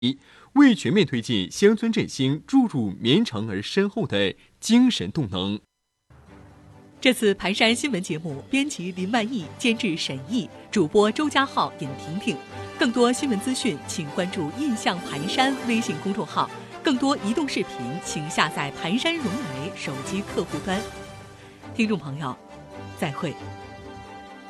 为全面推进乡村振兴注入绵长而深厚的精神动能。 这次盘山新闻节目，编辑林万益，监制沈毅，主播周家浩、尹婷婷。更多新闻资讯，请关注印象盘山微信公众号。更多移动视频，请下载盘山融媒手机客户端。听众朋友，再会。